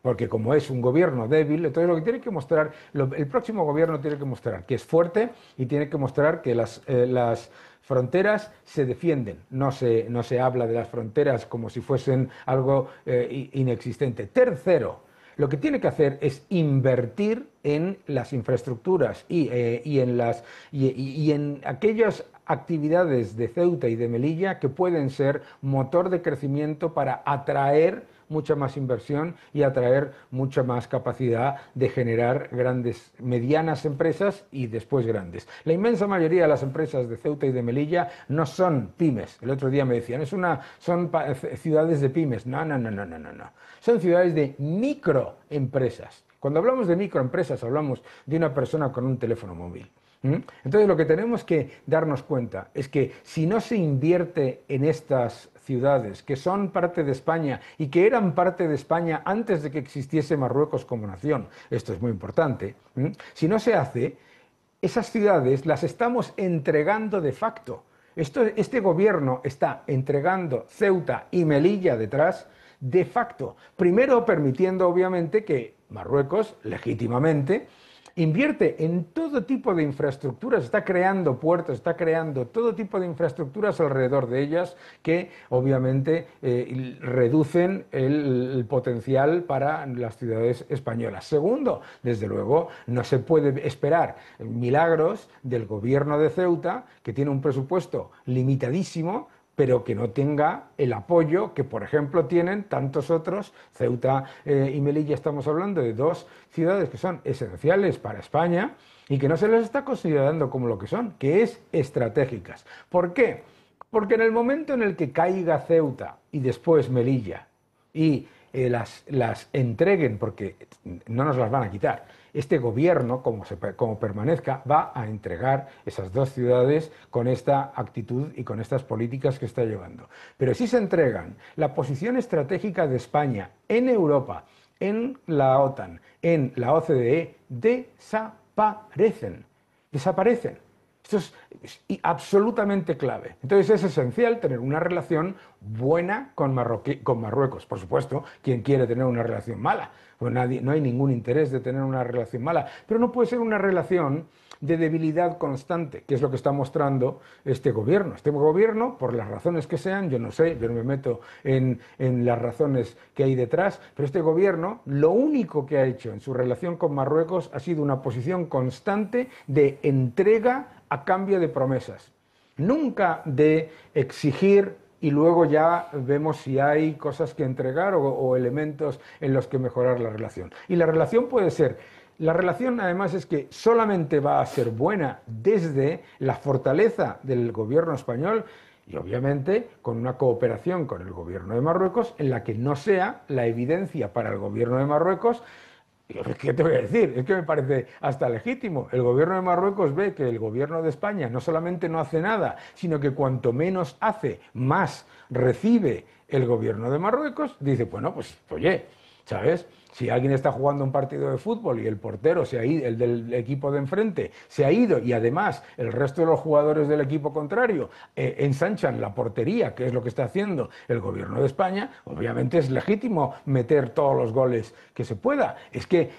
porque como es un gobierno débil, entonces lo que tiene que mostrar, el próximo gobierno tiene que mostrar que es fuerte y tiene que mostrar que las fronteras se defienden. No se habla de las fronteras como si fuesen algo inexistente. Tercero, lo que tiene que hacer es invertir en las infraestructuras y en aquellas actividades de Ceuta y de Melilla que pueden ser motor de crecimiento para atraer mucha más inversión y atraer mucha más capacidad de generar grandes, medianas empresas y después grandes. La inmensa mayoría de las empresas de Ceuta y de Melilla no son pymes. El otro día me decían, son ciudades de pymes. No, no, no, no, no, no, no. Son ciudades de microempresas. Cuando hablamos de microempresas hablamos de una persona con un teléfono móvil. Entonces lo que tenemos que darnos cuenta es que si no se invierte en estas ciudades que son parte de España y que eran parte de España antes de que existiese Marruecos como nación, esto es muy importante, si no se hace, esas ciudades las estamos entregando de facto. Este gobierno está entregando Ceuta y Melilla detrás de facto, primero permitiendo obviamente que Marruecos, legítimamente, invierte en todo tipo de infraestructuras, está creando puertos, está creando todo tipo de infraestructuras alrededor de ellas que obviamente reducen el potencial para las ciudades españolas. Segundo, desde luego, no se puede esperar milagros del gobierno de Ceuta, que tiene un presupuesto limitadísimo, pero que no tenga el apoyo que, por ejemplo, tienen tantos otros. Ceuta y Melilla, estamos hablando de dos ciudades que son esenciales para España y que no se les está considerando como lo que son, que es estratégicas. ¿Por qué? Porque en el momento en el que caiga Ceuta y después Melilla y las entreguen, porque no nos las van a quitar, este gobierno, como permanezca, va a entregar esas dos ciudades con esta actitud y con estas políticas que está llevando. Pero si se entregan, la posición estratégica de España en Europa, en la OTAN, en la OCDE, desaparecen. Desaparecen. Esto es absolutamente clave. Entonces es esencial tener una relación buena con Marruecos. Por supuesto, quien quiere tener una relación mala. Pues no hay ningún interés de tener una relación mala. Pero no puede ser una relación de debilidad constante, que es lo que está mostrando este gobierno. Este gobierno, por las razones que sean, yo no sé, yo no me meto en las razones que hay detrás, pero este gobierno lo único que ha hecho en su relación con Marruecos ha sido una posición constante de entrega a cambio de promesas. Nunca de exigir y luego ya vemos si hay cosas que entregar o elementos en los que mejorar la relación. Y la relación puede ser... La relación, además, es que solamente va a ser buena desde la fortaleza del gobierno español y, obviamente, con una cooperación con el gobierno de Marruecos en la que no sea la evidencia para el gobierno de Marruecos. ¿Qué te voy a decir? Es que me parece hasta legítimo. El gobierno de Marruecos ve que el gobierno de España no solamente no hace nada, sino que cuanto menos hace, más recibe el gobierno de Marruecos. Dice, bueno, pues oye, ¿sabes? Si alguien está jugando un partido de fútbol y el portero se ha ido, el del equipo de enfrente se ha ido y además el resto de los jugadores del equipo contrario ensanchan la portería, que es lo que está haciendo el gobierno de España, obviamente es legítimo meter todos los goles que se pueda. Es que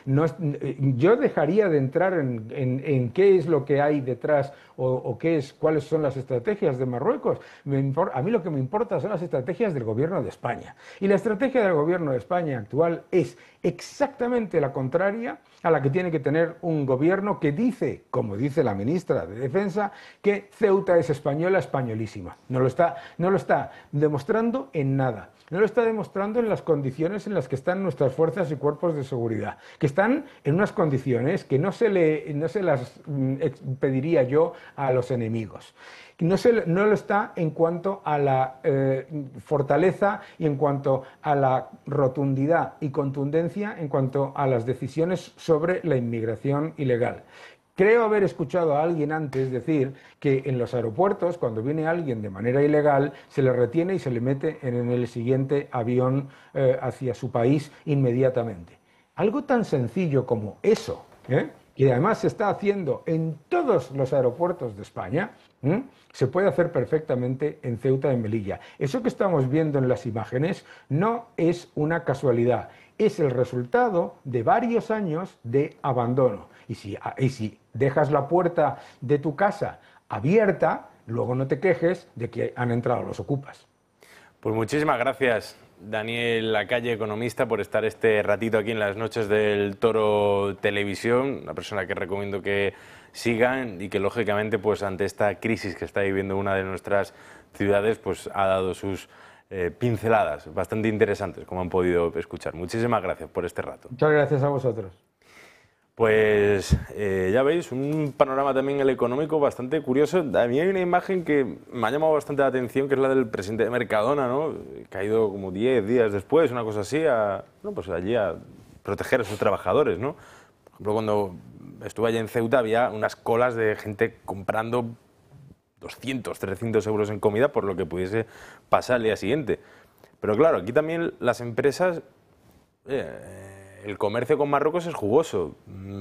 yo dejaría de entrar en qué es lo que hay detrás o cuáles son las estrategias de Marruecos. A mí lo que me importa son las estrategias del gobierno de España. Y la estrategia del gobierno de España actual es exactamente la contraria a la que tiene que tener un gobierno que dice, como dice la ministra de Defensa, que Ceuta es española, españolísima. No lo está demostrando en nada. No lo está demostrando en las condiciones en las que están nuestras fuerzas y cuerpos de seguridad, que están en unas condiciones que no se las pediría yo a los enemigos. No lo está en cuanto a la fortaleza y en cuanto a la rotundidad y contundencia en cuanto a las decisiones sobre la inmigración ilegal. Creo haber escuchado a alguien antes decir que en los aeropuertos, cuando viene alguien de manera ilegal, se le retiene y se le mete en el siguiente avión hacia su país inmediatamente. Algo tan sencillo como eso, que además se está haciendo en todos los aeropuertos de España, se puede hacer perfectamente en Ceuta y Melilla. Eso que estamos viendo en las imágenes no es una casualidad. es el resultado de varios años de abandono. Y si dejas la puerta de tu casa abierta, luego no te quejes de que han entrado los ocupas. Pues muchísimas gracias, Daniel Lacalle, economista, por estar este ratito aquí en las noches del Toro Televisión, una persona que recomiendo que sigan y que lógicamente pues ante esta crisis que está viviendo una de nuestras ciudades pues ha dado sus pinceladas bastante interesantes, como han podido escuchar. Muchísimas gracias por este rato. Muchas gracias a vosotros. Pues ya veis, un panorama también el económico bastante curioso. A mí hay una imagen que me ha llamado bastante la atención, que es la del presidente de Mercadona, ¿no? Que ha ido como 10 días después, una cosa así, pues allí a proteger a sus trabajadores, ¿no? Por ejemplo, cuando estuve allí en Ceuta había unas colas de gente comprando 200, 300 euros en comida por lo que pudiese pasar el día siguiente. Pero claro, aquí también las empresas... el comercio con Marruecos es jugoso.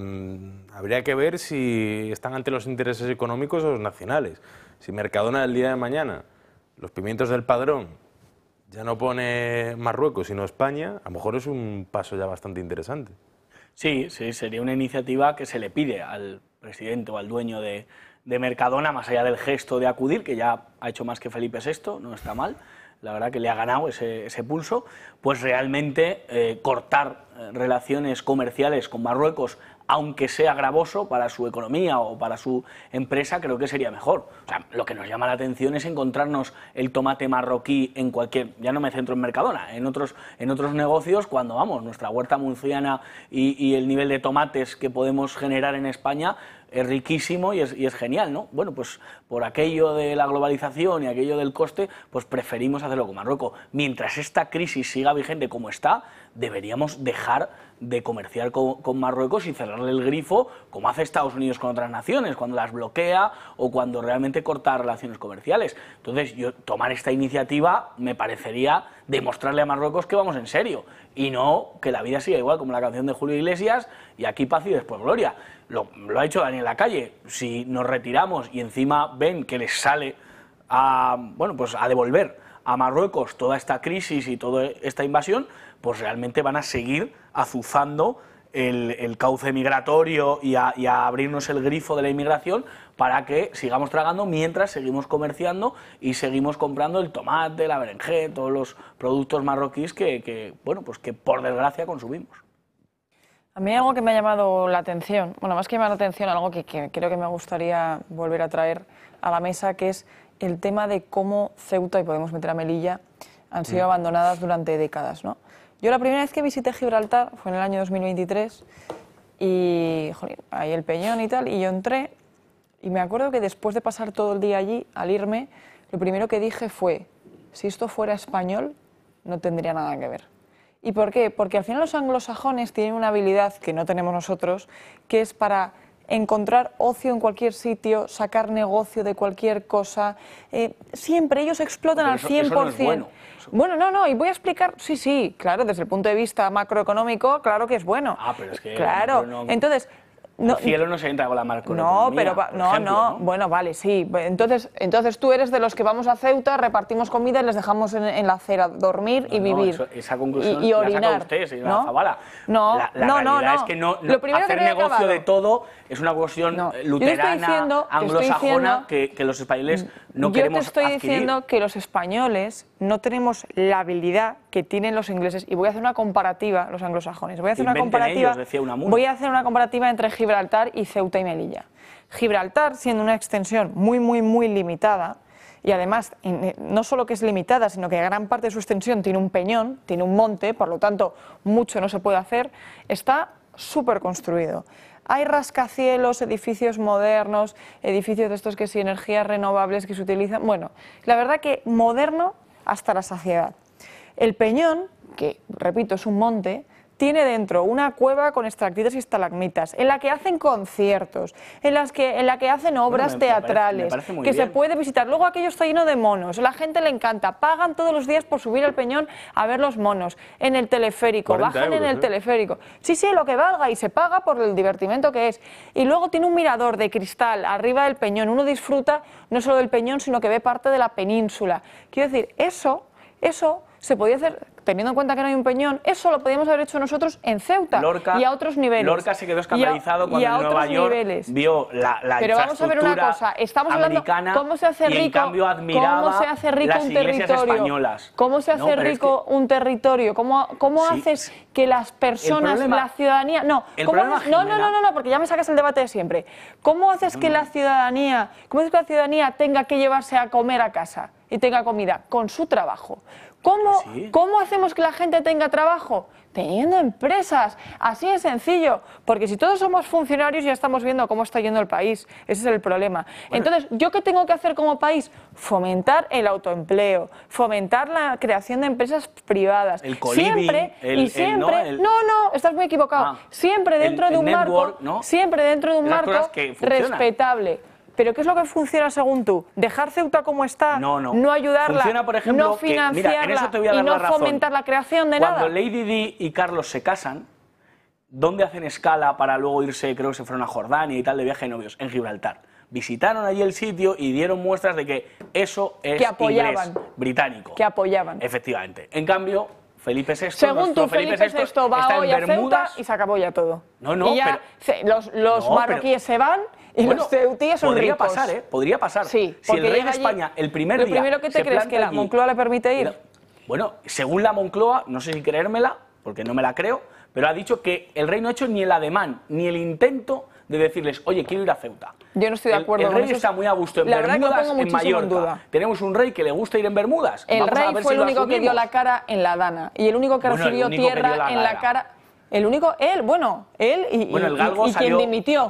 Habría que ver si están ante los intereses económicos o los nacionales. Si Mercadona el día de mañana, los pimientos del Padrón, ya no pone Marruecos sino España, a lo mejor es un paso ya bastante interesante. Sí, sería una iniciativa que se le pide al presidente o al dueño de Mercadona, más allá del gesto de acudir, que ya ha hecho más que Felipe VI, no está mal. La verdad que le ha ganado ese pulso, pues realmente cortar relaciones comerciales con Marruecos, aunque sea gravoso para su economía o para su empresa, creo que sería mejor. O sea, lo que nos llama la atención es encontrarnos el tomate marroquí en cualquier, ya no me centro en Mercadona, en otros negocios, cuando vamos, nuestra huerta murciana y el nivel de tomates que podemos generar en España es riquísimo y es genial, ¿no? Bueno, pues por aquello de la globalización y aquello del coste, pues preferimos hacerlo con Marruecos. Mientras esta crisis siga vigente como está, deberíamos dejar de comerciar con Marruecos y cerrarle el grifo, como hace Estados Unidos con otras naciones, cuando las bloquea o cuando realmente corta relaciones comerciales. Entonces, tomar esta iniciativa me parecería demostrarle a Marruecos que vamos en serio y no que la vida siga igual, como la canción de Julio Iglesias, y aquí paz y después gloria. Lo ha hecho Daniel Lacalle. Si nos retiramos y encima ven que les sale a devolver a Marruecos toda esta crisis y toda esta invasión, pues realmente van a seguir azuzando el cauce migratorio y a abrirnos el grifo de la inmigración para que sigamos tragando mientras seguimos comerciando y seguimos comprando el tomate, la berenjena, todos los productos marroquíes que por desgracia consumimos. A mí hay algo que me ha llamado la atención, bueno, más que llamar la atención, algo que creo que me gustaría volver a traer a la mesa, que es el tema de cómo Ceuta, y podemos meter a Melilla, han sido abandonadas durante décadas, ¿no? Yo la primera vez que visité Gibraltar fue en el año 2023 y joder, ahí el Peñón y tal, y yo entré y me acuerdo que después de pasar todo el día allí, al irme, lo primero que dije fue, si esto fuera español, no tendría nada que ver. ¿Y por qué? Porque al final los anglosajones tienen una habilidad que no tenemos nosotros, que es para encontrar ocio en cualquier sitio, sacar negocio de cualquier cosa. Siempre ellos explotan al 100%. Eso no es bueno. Bueno, no, y voy a explicar, sí, claro, desde el punto de vista macroeconómico, claro que es bueno. Ah, pero es que... Claro, entonces... No, el cielo no se entra con la macroeconomía. No, bueno, vale, sí. Entonces tú eres de los que vamos a Ceuta, repartimos comida y les dejamos en la acera dormir y vivir. Esa conclusión y orinar, la saca usted, señora Zabala. La realidad es que hacer negocio de todo es una cuestión luterana, anglosajona, que los españoles no queremos adquirir. Yo te estoy diciendo que los españoles no tenemos la habilidad que tienen los ingleses, y voy a hacer una comparativa, los anglosajones. Voy a hacer una comparativa entre Gibraltar y Ceuta y Melilla. Gibraltar, siendo una extensión muy limitada, y además no solo que es limitada, sino que gran parte de su extensión tiene un peñón, tiene un monte, por lo tanto mucho no se puede hacer, está súper construido. Hay rascacielos, edificios modernos, edificios de estos que sí, energías renovables que se utilizan. Bueno, la verdad que moderno hasta la saciedad. El peñón, que repito es un monte, tiene dentro una cueva con estalactitas y estalagmitas, en la que hacen conciertos, en la que hacen obras teatrales, me parece muy que bien. se puede visitar. Luego aquello está lleno de monos, la gente le encanta, pagan todos los días por subir al peñón a ver los monos, en el teleférico, bajan en el teleférico. Sí, lo que valga, y se paga por el divertimento que es. Y luego tiene un mirador de cristal arriba del peñón, uno disfruta no solo del peñón, sino que ve parte de la península. Quiero decir, eso se podía hacer teniendo en cuenta que no hay un Peñón, eso lo podíamos haber hecho nosotros en Ceuta y a otros niveles. Lorca se quedó escandalizado cuando en Nueva York vio la Pero vamos a ver una cosa, estamos hablando cómo se hace rico, cómo se hace rico un territorio, españolas. Cómo se hace rico un territorio, cómo haces que las personas, la ciudadanía, no, porque ya me sacas el debate de siempre. ¿Cómo haces que la ciudadanía tenga que llevarse a comer a casa y tenga comida? Con su trabajo. ¿Cómo hacemos que la gente tenga trabajo? Teniendo empresas, así de sencillo, porque si todos somos funcionarios ya estamos viendo cómo está yendo el país, ese es el problema. Entonces, ¿yo qué tengo que hacer como país? Fomentar el autoempleo, fomentar la creación de empresas privadas. El coliving, no, estás muy equivocado. Siempre dentro de un marco, respetable. ¿Pero qué es lo que funciona según tú? ¿Dejar Ceuta como está? No ayudarla, funciona, por ejemplo, no financiarla y no fomentar la creación de nada. Cuando Lady Di y Carlos se casan, ¿dónde hacen escala para luego irse, creo que se fueron a Jordania y tal, de viaje de novios? En Gibraltar. Visitaron allí el sitio y dieron muestras de que eso es inglés, británico. Que apoyaban. Efectivamente. En cambio, Felipe VI, según tú, Felipe VI va hoy a Ceuta y se acabó ya todo. Y ya los marroquíes se van y los ceutíes son ricos. Podría pasar, ¿eh? Podría pasar. Sí, si el rey de España el primer día... ¿Lo primero que te crees que la Moncloa le permite ir? Bueno, según la Moncloa, no sé si creérmela, porque no me la creo, pero ha dicho que el rey no ha hecho ni el ademán, ni el intento de decirles, oye, quiero ir a Ceuta. Yo no estoy de acuerdo con eso. El rey está muy a gusto en Bermudas, en Mallorca. Tenemos un rey que le gusta ir en Bermudas. El rey fue el único que dio la cara en la Dana y el único que recibió tierra en la cara... El único, él y quien dimitió.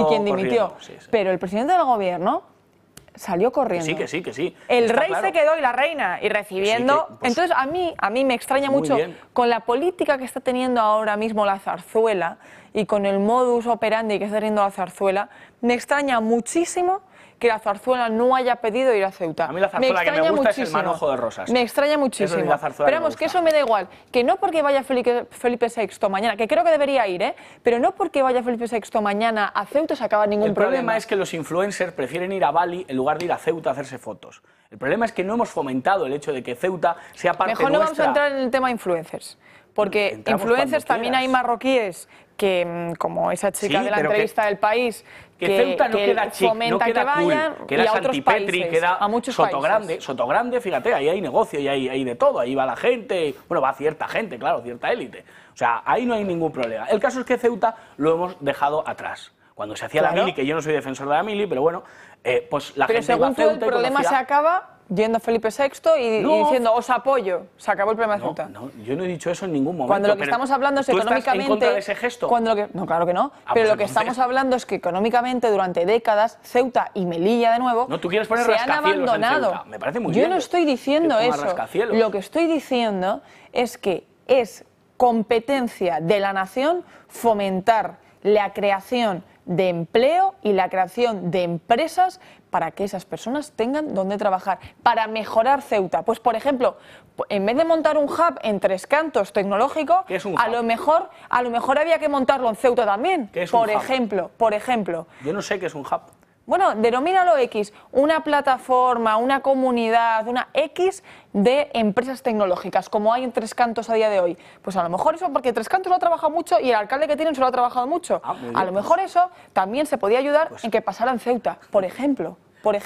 Pero el presidente del gobierno salió corriendo. Que sí. El rey se quedó y la reina, y recibiendo... Entonces, a mí me extraña mucho, con la política que está teniendo ahora mismo la Zarzuela y con el modus operandi que está teniendo la Zarzuela, me extraña muchísimo que la Zarzuela no haya pedido ir a Ceuta. A mí la Zarzuela que me gusta es el manojo de rosas. Me extraña muchísimo. Pero vamos, que eso me da igual. Que no porque vaya Felipe VI mañana, que creo que debería ir, pero no porque vaya Felipe VI mañana a Ceuta se acaba ningún problema. El problema es que los influencers prefieren ir a Bali en lugar de ir a Ceuta a hacerse fotos. El problema es que no hemos fomentado el hecho de que Ceuta sea parte nuestra. Mejor no vamos a entrar en el tema influencers, porque influencers también hay marroquíes que, como esa chica de la entrevista del País, que Ceuta no queda chic, no queda vayan, cool, queda Santipetri, queda Sotogrande, fíjate, ahí hay negocio y hay de todo, ahí va la gente, bueno, va cierta gente, claro, cierta élite. O sea, ahí no hay ningún problema. El caso es que Ceuta lo hemos dejado atrás. Cuando se hacía la mili, que yo no soy defensor de la mili, pero bueno, pues la gente iba a Ceuta. Pero según tú, el problema se acaba yendo a Felipe VI y diciendo, os apoyo, se acabó el problema de Ceuta. No, yo no he dicho eso en ningún momento. Cuando lo que estamos hablando es económicamente... ¿Tú estás en contra de ese gesto? No, claro que no. Pero lo que estamos haando es que económicamente durante décadas, Ceuta y Melilla de nuevo, no, tú quieres poner se han abandonado. En Ceuta. Me parece muy bien. Yo no estoy diciendo eso. Lo que estoy diciendo es que es competencia de la nación fomentar la creación de empleo y la creación de empresas para que esas personas tengan donde trabajar, para mejorar Ceuta. Pues, por ejemplo, en vez de montar un hub en Tres Cantos tecnológico, a lo mejor había que montarlo en Ceuta también. ¿Qué es un hub? Por ejemplo. Yo no sé qué es un hub. Bueno, denomínalo X, una plataforma, una comunidad, una X de empresas tecnológicas, como hay en Tres Cantos a día de hoy. Pues a lo mejor eso, porque Tres Cantos lo ha trabajado mucho y el alcalde que tienen se lo ha trabajado mucho. A lo mejor eso también se podía ayudar en que pasara en Ceuta, por ejemplo.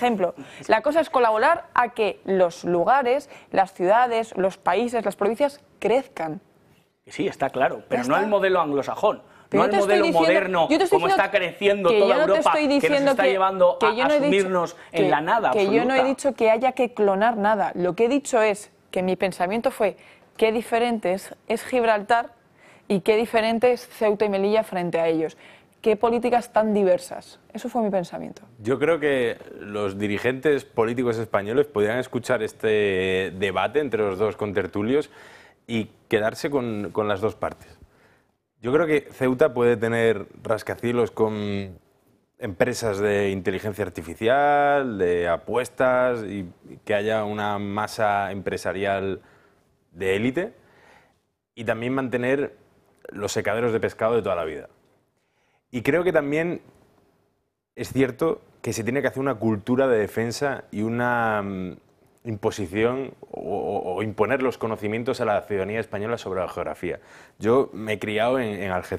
La cosa es colaborar a que los lugares, las ciudades, los países, las provincias crezcan. Sí, está claro, pero no el modelo anglosajón. No el modelo moderno, como está creciendo toda Europa, que nos está llevando a sumirnos en la nada absoluta. Que yo no he dicho que haya que clonar nada. Lo que he dicho es que mi pensamiento fue qué diferente es Gibraltar y qué diferente es Ceuta y Melilla frente a ellos. Qué políticas tan diversas. Eso fue mi pensamiento. Yo creo que los dirigentes políticos españoles podrían escuchar este debate entre los dos contertulios y quedarse con las dos partes. Yo creo que Ceuta puede tener rascacielos con empresas de inteligencia artificial, de apuestas y que haya una masa empresarial de élite y también mantener los secaderos de pescado de toda la vida. Y creo que también es cierto que se tiene que hacer una cultura de defensa y una imposición o imponer los conocimientos a la ciudadanía española sobre la geografía. Yo me he criado en Algeciras.